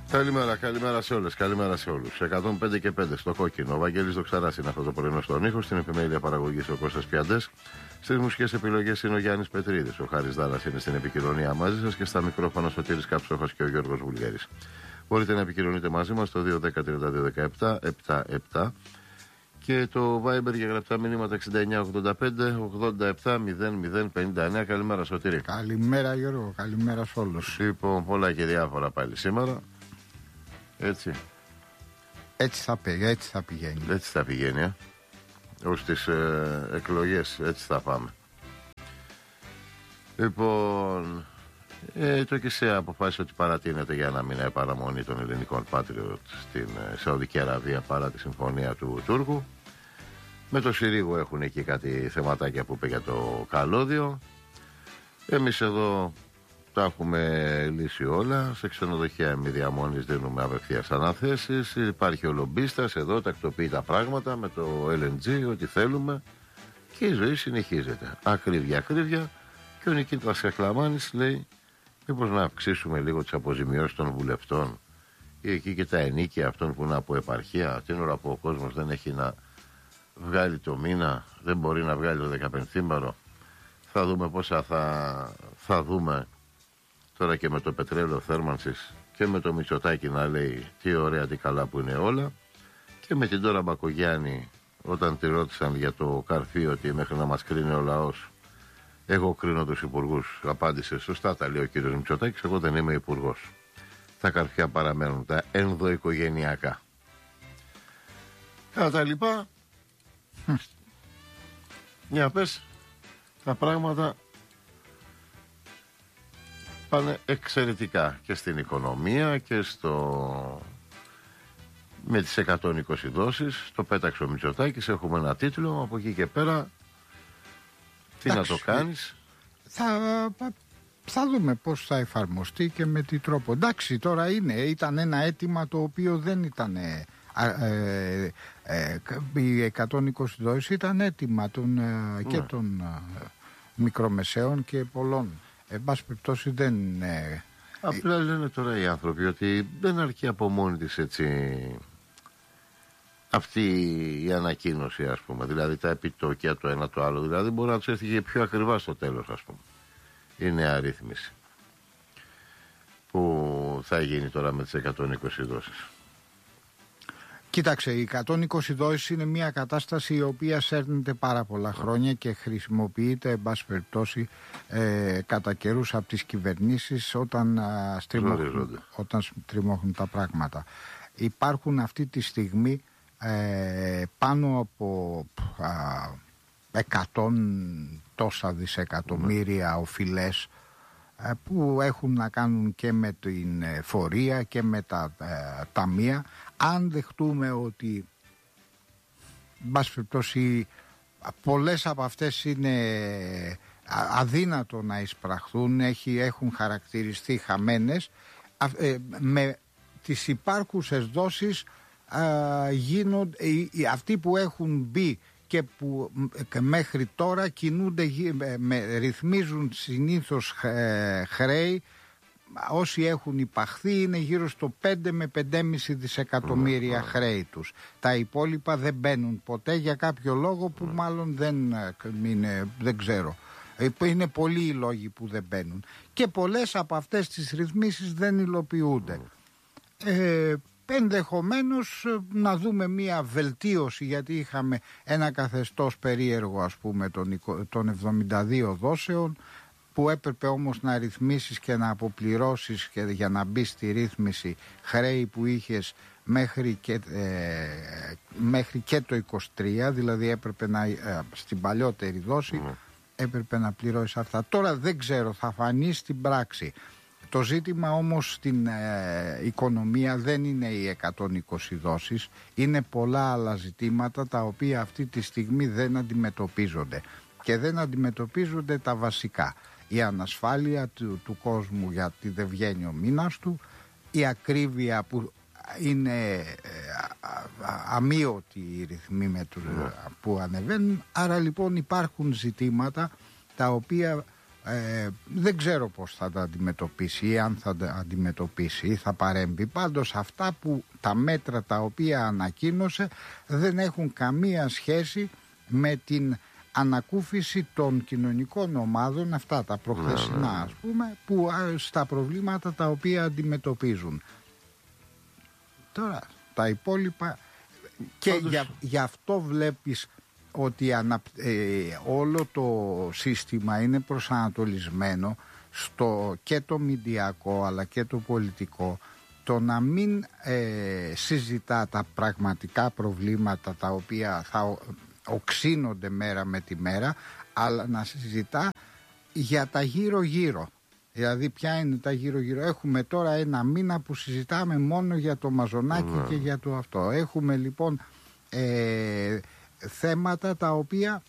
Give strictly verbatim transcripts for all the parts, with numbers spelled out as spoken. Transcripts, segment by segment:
Καλημέρα, καλημέρα σε όλες, καλημέρα σε όλους. εκατόν πέντε και πέντε στο κόκκινο. Ο Βαγγέλης Δοξαράς είναι αυτό το πρωινό στον ήχο. Στην επιμέλεια παραγωγής ο Κώστας Πιαντές. Στις μουσικές επιλογές είναι ο Γιάννης Πετρίδης. Ο Χάρης Δάρας είναι στην επικοινωνία μαζί σας και στα μικρόφωνα ο Σωτήρης Καψόχας και ο Γιώργος Βουλγέρης. Μπορείτε να επικοινωνείτε μαζί μας στο δύο δέκα τριάντα δύο δεκαεπτά εβδομήντα επτά και το Viber για γραπτά μηνύματα εξήντα εννιά ογδόντα πέντε ογδόντα επτά μηδέν μηδέν πενήντα εννέα. Καλημέρα Σωτήρη. Καλημέρα Γιώργο, καλημέρα σε όλους. Λοιπόν, πολλά και διάφορα πάλι σήμερα. Έτσι. Έτσι θα, πει, έτσι θα πηγαίνει. Έτσι θα πηγαίνει, ε. Ως τις ε, εκλογές, έτσι θα πάμε. Λοιπόν, ε, το ΚΙΣΕΑ αποφάσισε ότι παρατείνεται για ένα μήνα η παραμονή των ελληνικών Patriot στην ε, Σαουδική Αραβία παρά τη συμφωνία του Τούρκου. Με το Συρίγο έχουν εκεί κάτι θεματάκια που είπε για το καλώδιο. Εμείς εδώ τα έχουμε λύσει όλα. Σε ξενοδοχεία μη διαμονής δίνουμε απευθείας αναθέσεις. Υπάρχει ο λομπίστας εδώ, τακτοποιεί τα πράγματα με το ελ εν τζι, ό,τι θέλουμε. Και η ζωή συνεχίζεται. Ακρίβεια, ακρίβεια. Και ο Νικήτας Κακλαμάνης λέει: μήπως να αυξήσουμε λίγο τις αποζημιώσεις των βουλευτών ή εκεί και τα ενίκια αυτών που είναι από επαρχία. Την ώρα που ο κόσμος δεν έχει να βγάλει το μήνα, δεν μπορεί να βγάλει το δεκαπενθήμερο. Θα δούμε πόσα θα, θα δούμε. Τώρα και με το πετρέλαιο θέρμανσης και με το Μητσοτάκη να λέει τι ωραία, τι καλά που είναι όλα. Και με την Τώρα Μπακογιάννη, όταν τη ρώτησαν για το καρφί ότι μέχρι να μας κρίνει ο λαός, εγώ κρίνω τους υπουργούς, απάντησε σωστά, τα λέει ο κύριος Μητσοτάκης, εγώ δεν είμαι υπουργός. Τα καρφιά παραμένουν τα ενδοοικογενειακά. Κατά τα λοιπά, μια πες, τα πράγματα πάνε εξαιρετικά και στην οικονομία και στο... με τις εκατόν είκοσι δόσεις. Το πέταξε ο Μητσοτάκης, έχουμε ένα τίτλο. Από εκεί και πέρα τι εντάξει, να το κάνεις. Θα, θα δούμε πώς θα εφαρμοστεί και με τι τρόπο. Εντάξει, τώρα είναι, ήταν ένα αίτημα το οποίο δεν ήταν ε, ε, ε, οι εκατόν είκοσι δόσεις ήταν αίτημα των, ε, ναι. και των ε, μικρομεσαίων και πολλών. Εν πάση περιπτώσει δεν... Ε, Απλά λένε τώρα οι άνθρωποι ότι δεν αρκεί από μόνη της έτσι αυτή η ανακοίνωση, ας πούμε. Δηλαδή τα επιτόκια το ένα το άλλο. Δηλαδή μπορεί να τους έρθει και πιο ακριβά στο τέλος, ας πούμε. Η νέα ρύθμιση που θα γίνει τώρα με τις εκατόν είκοσι δόσεις. Κοίταξε, οι εκατόν είκοσι δόσεις είναι μια κατάσταση η οποία σέρνεται πάρα πολλά χρόνια και χρησιμοποιείται, εν πάση περιπτώσει, ε, κατά καιρούς από τις κυβερνήσεις όταν, α, στριμώχνουν, όταν στριμώχνουν τα πράγματα. Υπάρχουν αυτή τη στιγμή ε, πάνω από α, εκατόν τόσα δισεκατομμύρια mm. οφειλές ε, που έχουν να κάνουν και με την φορεία και με τα ε, ταμεία. Αν δεχτούμε ότι μπας περιπτώσει πολλές από αυτές είναι αδύνατο να εισπραχθούν, έχουν χαρακτηριστεί χαμένες, με τις υπάρχουσες δόσεις γίνονται, αυτοί που έχουν μπει και που μέχρι τώρα κινούνται, ρυθμίζουν συνήθως χρέη. Όσοι έχουν υπαχθεί είναι γύρω στο πέντε με πέντε κόμμα πέντε δισεκατομμύρια χρέη τους. Τα υπόλοιπα δεν μπαίνουν ποτέ για κάποιο λόγο που μάλλον δεν, είναι, δεν ξέρω. Είναι πολλοί οι λόγοι που δεν μπαίνουν. Και πολλές από αυτές τις ρυθμίσεις δεν υλοποιούνται. Ε, ενδεχομένως να δούμε μία βελτίωση, γιατί είχαμε ένα καθεστώς περίεργο, ας πούμε, των, των εβδομήντα δύο δόσεων, που έπρεπε όμως να ρυθμίσεις και να αποπληρώσεις και για να μπει στη ρύθμιση χρέη που είχες μέχρι και, ε, μέχρι και το είκοσι τρία, δηλαδή έπρεπε να, ε, στην παλιότερη δόση mm. έπρεπε να πληρώσεις αυτά. Τώρα δεν ξέρω, θα φανεί στην πράξη. Το ζήτημα όμως στην ε, οικονομία δεν είναι οι εκατόν είκοσι δόσεις, είναι πολλά άλλα ζητήματα τα οποία αυτή τη στιγμή δεν αντιμετωπίζονται και δεν αντιμετωπίζονται τα βασικά. Η ανασφάλεια του, του κόσμου γιατί δεν βγαίνει ο μήνας του, η ακρίβεια που είναι ε, αμείωτη οι ρυθμοί με του, που ανεβαίνουν. Άρα λοιπόν υπάρχουν ζητήματα τα οποία Ε, δεν ξέρω πώς θα τα αντιμετωπίσει ή αν θα τα αντιμετωπίσει ή θα παρέμβει. Πάντως αυτά που τα μέτρα τα οποία ανακοίνωσε δεν έχουν καμία σχέση με την ανακούφιση των κοινωνικών ομάδων, αυτά τα προχθεσινά ας πούμε, που στα προβλήματα τα οποία αντιμετωπίζουν. Τώρα τα υπόλοιπα και Πάντως... για, γι' αυτό βλέπεις ότι ανα, ε, όλο το σύστημα είναι προσανατολισμένο στο και το μηντιακό αλλά και το πολιτικό, το να μην ε, συζητά τα πραγματικά προβλήματα τα οποία θα οξύνονται μέρα με τη μέρα, αλλά να συζητά για τα γύρω-γύρω. Δηλαδή ποια είναι τα γύρω-γύρω. Έχουμε τώρα ένα μήνα που συζητάμε μόνο για το Μαζονάκι mm. και για το αυτό. Έχουμε λοιπόν ε, θέματα τα οποία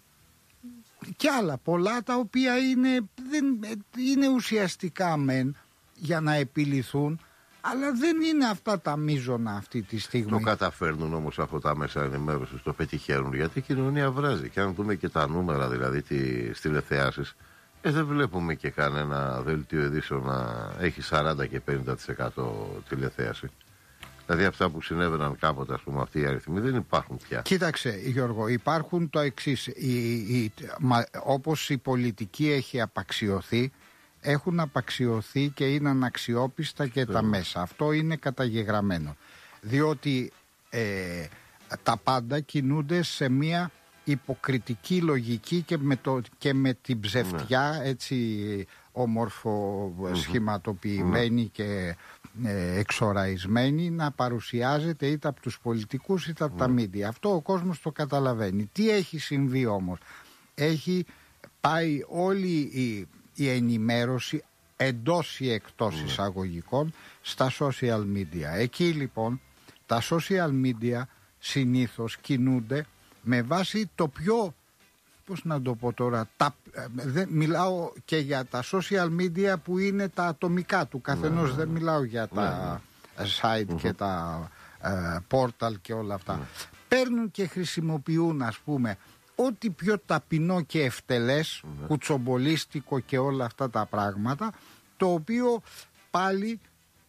και άλλα πολλά τα οποία είναι, δεν, είναι ουσιαστικά μεν για να επιληθούν, αλλά δεν είναι αυτά τα μείζωνα αυτή τη στιγμή. Το καταφέρνουν όμως αυτά τα μέσα ενημέρωσης, το πετυχαίνουν, γιατί η κοινωνία βράζει. Και αν δούμε και τα νούμερα, δηλαδή τις τηλεθεάσεις, ε, δεν βλέπουμε και κανένα δελτίο ειδήσεων να έχει σαράντα και πενήντα τοις εκατό τηλεθέαση. Δηλαδή αυτά που συνέβαιναν κάποτε, ας πούμε, αυτοί οι αριθμοί δεν υπάρχουν πια. Κοίταξε Γιώργο, υπάρχουν το εξής. Η, η, μα, όπως η πολιτική έχει απαξιωθεί, έχουν απαξιωθεί και είναι αναξιόπιστα και yeah. τα μέσα. Αυτό είναι καταγεγραμμένο. Διότι ε, τα πάντα κινούνται σε μια υποκριτική λογική και με, το, και με την ψευτιά, yeah. έτσι όμορφο mm-hmm. σχηματοποιημένη mm-hmm. και ε, εξοραϊσμένη, να παρουσιάζεται είτε από τους πολιτικούς είτε από mm-hmm. τα μίντια. Αυτό ο κόσμος το καταλαβαίνει. Τι έχει συμβεί όμως? Έχει πάει όλη η η ενημέρωση εντός ή εκτός mm. εισαγωγικών στα social media. Εκεί λοιπόν τα social media συνήθως κινούνται με βάση το πιο, πώς να το πω τώρα, τα, δεν, μιλάω και για τα social media που είναι τα ατομικά του καθενός, mm. δεν μιλάω για τα mm. site mm-hmm. και τα uh, portal και όλα αυτά. Mm. Παίρνουν και χρησιμοποιούν, ας πούμε, ό,τι πιο ταπεινό και ευτελές, mm. κουτσομπολίστικο και όλα αυτά τα πράγματα, το οποίο πάλι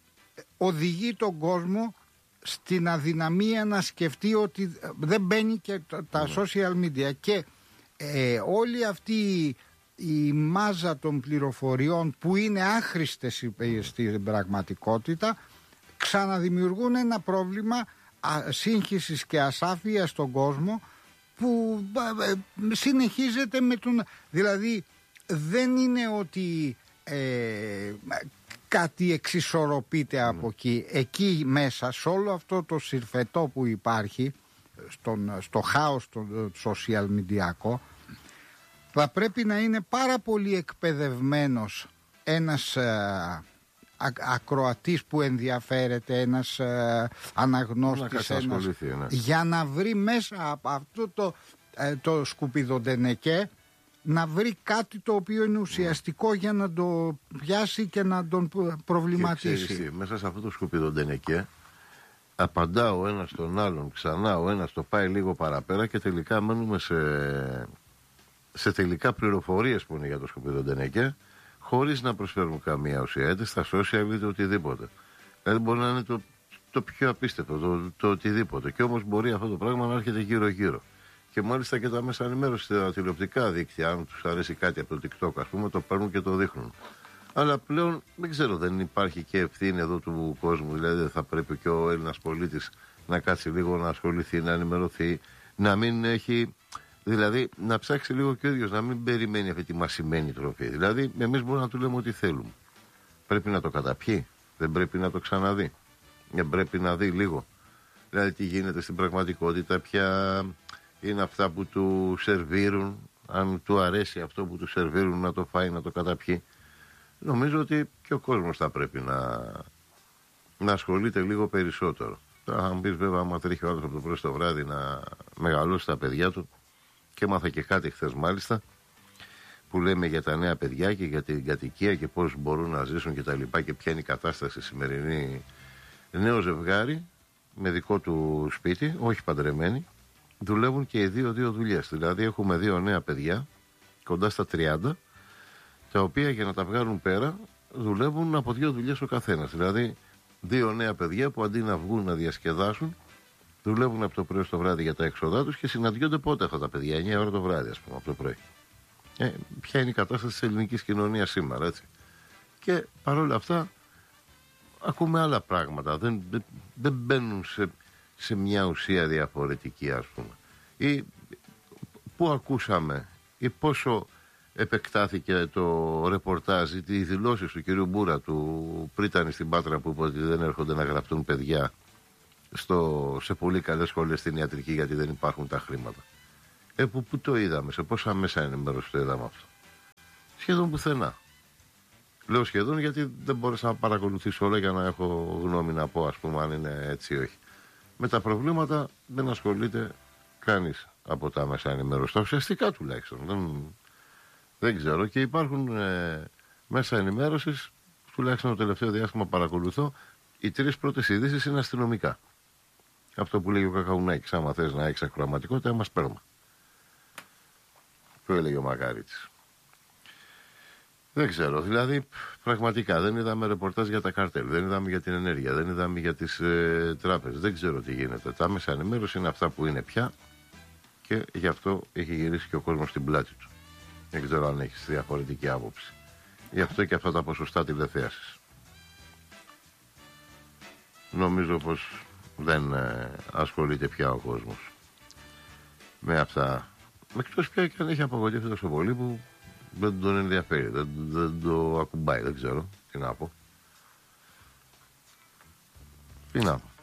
οδηγεί τον κόσμο στην αδυναμία να σκεφτεί ότι δεν μπαίνει και τα mm. social media. Και ε, όλη αυτή η, η μάζα των πληροφοριών που είναι άχρηστες mm. στην πραγματικότητα, ξαναδημιουργούν ένα πρόβλημα σύγχυσης και ασάφειας στον κόσμο, που συνεχίζεται με τον... Δηλαδή δεν είναι ότι ε, κάτι εξισορροπείται από mm. εκεί. Εκεί μέσα, σε όλο αυτό το συρφετό που υπάρχει, στον, στο χάος το social media, θα πρέπει να είναι πάρα πολύ εκπαιδευμένος ένας ε, ακροατής που ενδιαφέρεται, ένας ε, αναγνώστης, ένας, ναι. για να βρει μέσα από αυτό το, ε, το σκουπιδοντενεκέ, να βρει κάτι το οποίο είναι ουσιαστικό mm. για να το πιάσει και να τον προβληματίσει. Και ξέρεις, μέσα σε αυτό το σκουπιδοντενεκέ απαντά ο ένας τον άλλον ξανά, ο ένας το πάει λίγο παραπέρα και τελικά μένουμε σε, σε τελικά πληροφορίες που είναι για το σκουπιδοντενεκέ, χωρίς να προσφέρουν καμία ουσία, είτε στα social είτε οτιδήποτε. Δηλαδή μπορεί να είναι το, το πιο απίστευτο, το, το οτιδήποτε. Και όμως μπορεί αυτό το πράγμα να έρχεται γύρω-γύρω. Και μάλιστα και τα μέσα ενημέρωση, τα τηλεοπτικά δίκτυα, αν τους αρέσει κάτι από το TikTok, ας πούμε, το παίρνουν και το δείχνουν. Αλλά πλέον δεν ξέρω, δεν υπάρχει και ευθύνη εδώ του κόσμου. Δηλαδή δεν θα πρέπει και ο Έλληνας πολίτης να κάτσει λίγο να ασχοληθεί, να ενημερωθεί, να μην έχει. Δηλαδή να ψάξει λίγο και ο ίδιος, να μην περιμένει αυτή τη μασημένη τροφή. Δηλαδή, εμείς μπορούμε να του λέμε ό,τι θέλουμε. Πρέπει να το καταπιεί, δεν πρέπει να το ξαναδεί. Δεν πρέπει να δει λίγο. Δηλαδή, τι γίνεται στην πραγματικότητα, ποια είναι αυτά που του σερβίρουν, αν του αρέσει αυτό που του σερβίρουν, να το φάει, να το καταπιεί. Νομίζω ότι και ο κόσμος θα πρέπει να, να ασχολείται λίγο περισσότερο. Τώρα, αν πει βέβαια, άμα τρέχει ο άλλος από το πρωί στο βράδυ να μεγαλώσει τα παιδιά του. Και έμαθα και κάτι χθες μάλιστα που λέμε για τα νέα παιδιά και για την κατοικία και πώς μπορούν να ζήσουν και τα λοιπά και ποια είναι η κατάσταση σημερινή. Νέο ζευγάρι με δικό του σπίτι, όχι παντρεμένοι, δουλεύουν και οι δύο δύο δουλειές. Δηλαδή έχουμε δύο νέα παιδιά κοντά στα τριάντα τα οποία για να τα βγάλουν πέρα δουλεύουν από δύο δουλειές ο καθένας. Δηλαδή, δύο νέα παιδιά που αντί να βγουν να διασκεδάσουν, δουλεύουν από το πρωί στο βράδυ για τα έξοδά τους και συναντιόνται πότε αυτά τα παιδιά, εννιά ώρα το βράδυ, ας πούμε, από το πρωί. Ε, ποια είναι η κατάσταση της ελληνικής κοινωνίας σήμερα, έτσι. Και παρόλα αυτά, ακούμε άλλα πράγματα. Δεν, δεν, δεν μπαίνουν σε, σε μια ουσία διαφορετική, ας πούμε. Ή πού ακούσαμε ή πόσο επεκτάθηκε το ρεπορτάζ ή οι δηλώσεις του κυρίου Μπούρα του Πρίτανη στην Πάτρα που είπε ότι δεν έρχονται να γραφτούν παιδιά στο, σε πολύ καλές σχολές στην ιατρική γιατί δεν υπάρχουν τα χρήματα. Ε, που, που το είδαμε, σε πόσα μέσα ενημέρωση το είδαμε αυτό? Σχεδόν πουθενά. Λέω σχεδόν γιατί δεν μπόρεσα να παρακολουθήσω όλα για να έχω γνώμη να πω, ας πούμε, αν είναι έτσι ή όχι. Με τα προβλήματα δεν ασχολείται κανείς από τα μέσα ενημέρωση. Τα ουσιαστικά τουλάχιστον. Δεν, δεν ξέρω. Και υπάρχουν ε, μέσα ενημέρωσης, τουλάχιστον το τελευταίο διάστημα παρακολουθώ, οι τρεις πρώτες ειδήσεις είναι αστυνομικά. Αυτό που λέει ο Κακαουνάκης, άμα θες να έχεις ακροαματικότητα, μας παίρνουμε. Το έλεγε ο Μακαρίτης. Δεν ξέρω, δηλαδή πραγματικά δεν είδαμε ρεπορτάζ για τα καρτέλ, δεν είδαμε για την ενέργεια, δεν είδαμε για τις ε, τράπεζες, δεν ξέρω τι γίνεται. Τα μέσα ενημέρωση είναι αυτά που είναι πια και γι' αυτό έχει γυρίσει και ο κόσμος στην πλάτη του. Δεν ξέρω αν έχεις διαφορετική άποψη. Γι' αυτό και αυτά τα ποσοστά τηλεθέασης. Νομίζω πως δεν ε, ασχολείται πια ο κόσμος με αυτά. Εκτός πια και αν έχει απογοητεύσει τόσο πολύ που δεν τον ενδιαφέρει, δεν, δεν το ακουμπάει, δεν ξέρω τι να πω. Τι να πω.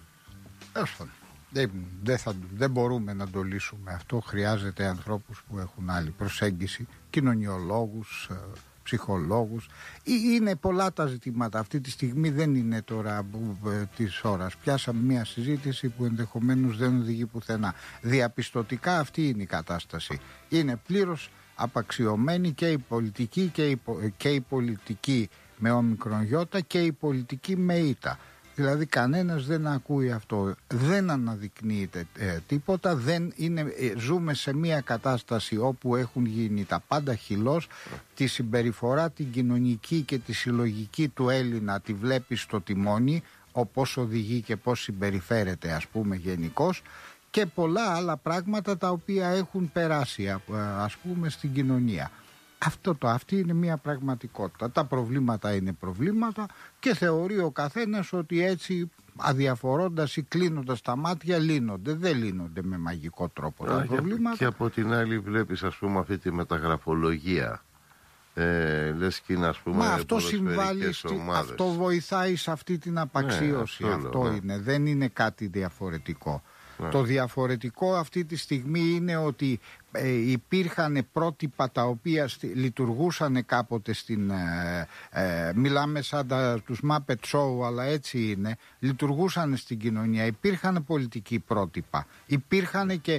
Δεν, δεν, θα, δεν μπορούμε να το λύσουμε αυτό. Χρειάζεται ανθρώπους που έχουν άλλη προσέγγιση, κοινωνιολόγους, ψυχολόγους. Είναι πολλά τα ζητήματα. Αυτή τη στιγμή δεν είναι τώρα της ώρας. Πιάσαμε μια συζήτηση που ενδεχομένως δεν οδηγεί πουθενά. Διαπιστωτικά αυτή είναι η κατάσταση. Είναι πλήρως απαξιωμένη και η πολιτική και η, και η πολιτική με όμικρον γιώτα και η πολιτική με ήττα. Δηλαδή κανένας δεν ακούει αυτό, δεν αναδεικνύεται ε, τίποτα, δεν είναι, ε, ζούμε σε μια κατάσταση όπου έχουν γίνει τα πάντα χυλός, τη συμπεριφορά την κοινωνική και τη συλλογική του Έλληνα τη βλέπει στο τιμόνι, όπως οδηγεί και πώς συμπεριφέρεται, ας πούμε, γενικώς, και πολλά άλλα πράγματα τα οποία έχουν περάσει, ας πούμε, στην κοινωνία. Αυτό το, αυτή είναι μια πραγματικότητα. Τα προβλήματα είναι προβλήματα και θεωρεί ο καθένας ότι έτσι, αδιαφορώντας ή κλείνοντας τα μάτια, λύνονται. Δεν λύνονται με μαγικό τρόπο τα προβλήματα. Και από την άλλη βλέπεις, ας πούμε, αυτή τη μεταγραφολογία. Ε, λες και είναι, ας πούμε, μα αυτό συμβάλλει, στη, αυτό βοηθάει σε αυτή την απαξίωση. Ναι, αυτό, αυτό λέω, ναι. είναι, δεν είναι κάτι διαφορετικό. Ναι. Το διαφορετικό αυτή τη στιγμή είναι ότι ε, υπήρχαν πρότυπα τα οποία στη, λειτουργούσαν κάποτε στην... Ε, ε, μιλάμε σαν τα, τους Muppet Show, αλλά έτσι είναι. Λειτουργούσαν στην κοινωνία. Υπήρχαν πολιτικοί πρότυπα. Υπήρχαν και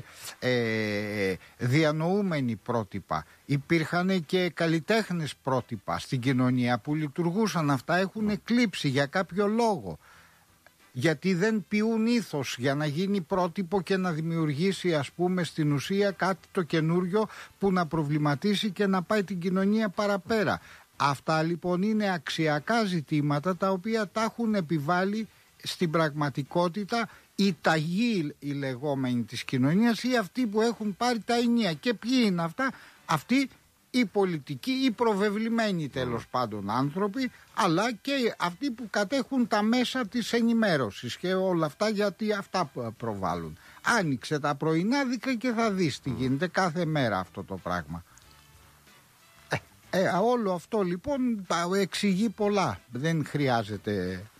ε, διανοούμενοι πρότυπα. Υπήρχαν και καλλιτέχνες πρότυπα στην κοινωνία που λειτουργούσαν. Αυτά έχουν εκλείψει για κάποιο λόγο. Γιατί δεν πιούν ήθος για να γίνει πρότυπο και να δημιουργήσει, ας πούμε, στην ουσία κάτι το καινούριο που να προβληματίσει και να πάει την κοινωνία παραπέρα. Αυτά λοιπόν είναι αξιακά ζητήματα τα οποία τα έχουν επιβάλει στην πραγματικότητα οι ταγοί οι λεγόμενοι της κοινωνίας ή αυτοί που έχουν πάρει τα ενία. Και ποιοι είναι αυτά? Αυτοί οι πολιτικοί, οι προβεβλημένοι τέλος πάντων άνθρωποι, αλλά και αυτοί που κατέχουν τα μέσα της ενημέρωσης και όλα αυτά, γιατί αυτά προβάλλουν. Άνοιξε τα πρωινάδικα και θα δεις τι γίνεται κάθε μέρα αυτό το πράγμα. Ε, ε, όλο αυτό λοιπόν τα εξηγεί πολλά. Δεν χρειάζεται